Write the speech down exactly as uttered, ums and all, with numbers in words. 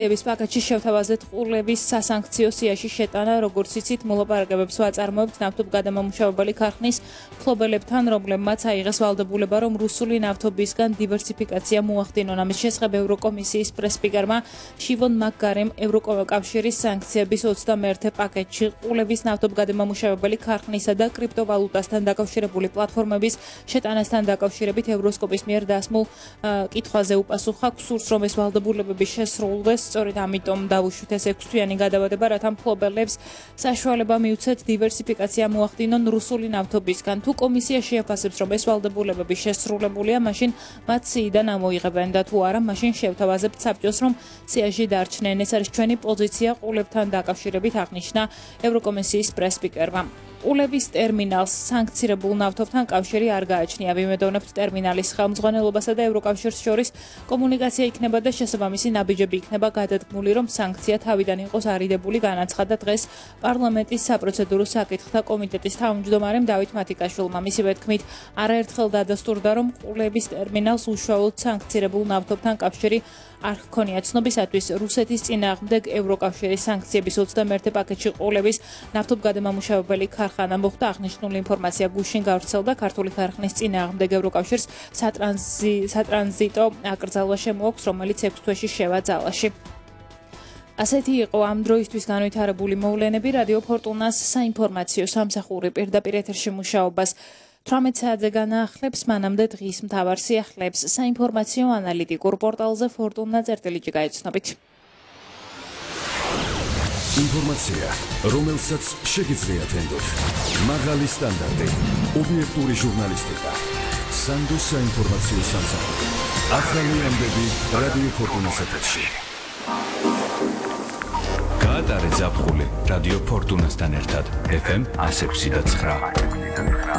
ების პაკეტში შევთავაზეთ ყურლების სასანქციო სიაში შეტანა, როგორც იცით, მოლაპარაკებებს ვაწარმოებთ ნავთობგადამამუშავებელი ქარხნის მფლობელებთან, რომლებმაც აიღეს ვალდებულება, რომ რუსული ნავთობისგან დივერსიფიკაცია მოახდინონ. ამის შესახებ ევროკომისიის პრესსპიკერმა შივონ მაკგარიმ ევროკავშირის სანქციების ოცდამეერთე პაკეტში ყურლების ნავთობგადამამუშავებელი ქარხნისა და კრიპტოვალუტასთან დაკავშირებული პლატფორმების შეტანასთან დაკავშირებით ევროსკოპის მიერ დასმულ კითხვაზე უპასუხა, გსურს, რომ ეს ვალდებულებები შესრულდეს. სწორედ ამიტომ დავუშვით ეს ექვსთვიანი გადავადება, რათა მფლობელებს საშუალება მიუცეთ დივერსიფიკაცია მოახდინონ რუსული ნავთობისგან. თუ კომისია შეაფასებს, რომ ეს ვალდებულებები შესრულებულია, მაშინ მათ სიიდან ამოიღებენ და თუ არა, მაშინ შევთავაზებთ საბჭოს, რომ სიაში დარჩნენ. ეს არის ჩვენი პოზიცია ყურლებთან დაკავშირებით, აღნიშნა ევროკომისიის პრესსპიკერმა. ყურლების ტერმინალს სანქცირებულ ნავთობთან კავშირი არ გააჩნია. ვიმედოვნებთ ტერმინალის ხელმძღვანელობასა და ევროკავშირს შორის კომუნიკაცია იქნება და შესაბამისი ნაბიჯები იქნება გადადგმული, რომ სანქცია თავიდან იყოს არიდებული, განაცხადა დღეს პარლამენტის საპროცედურო საკითხთა კომიტეტის თავმჯდომარემ დავით მათიკაშვილმა. მისივე თქმით, არაერთხელ დადასტურდა, რომ ყურლების ტერმინალს უშუალოდ სანქცირებულ ნავთობთან კავშირი არ ჰქონია. ცნობისათვის, რუსეთის წინააღმდეგ ევროკავშირის სანქციების ოცდამეერთე პაკეტში ყურლების ნავთობგადამამუშავებელი ქარხანა მოხდა. აღნიშნული ინფორმაცია გუშინ გავრცელდა. ქართული ქარხნის წინააღმდეგ ევროკავშირს სატრანზიტო აკრძალვა შემოაქვს, რომელიც ექვს თვეში შევა ძალაში. ასეთი იყო ამ დროისთვის განვითარებული მოვლენები. რადიო ფორტუნას საინფორმაციო სამსახური პირდაპირ ეთერში მუშაობას თვრამეტ საათზე განაახლებს, მანამდე დღის მთავარ სიახლეებს საინფორმაციო ანალიტიკურ პორტალზე ფორტუნა წერტილიჯი გაეცნობით. ინფორმაცია, რომელსაც შეგიძლიათ ენდოთ. მაღალი სტანდარტი, ობიექტური ჟურნალისტიკა. სანდოს საინფორმაციო სამსახური. ახალი ამბები რადიო ფორტუნას ეთერში. გაატარე ზაფხული რადიო ფორტუნასთან ერთად. ეფ ემ one oh seven point nine